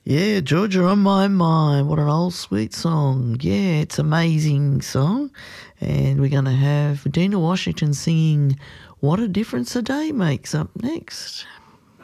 Yeah, Georgia on my mind. What an old sweet song. Yeah, it's an amazing song. And we're going to have Dina Washington singing What a Difference a Day Makes up next.